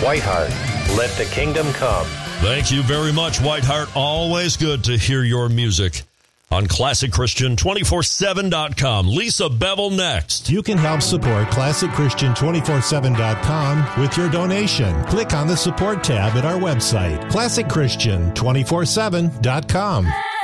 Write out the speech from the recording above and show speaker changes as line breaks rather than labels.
Whiteheart. Let the kingdom come.
Thank you very much, Whiteheart. Always good to hear your music on ClassicChristian247.com. Lisa Bevel next.
You can help support ClassicChristian247.com with your donation. Click on the support tab at our website, ClassicChristian247.com.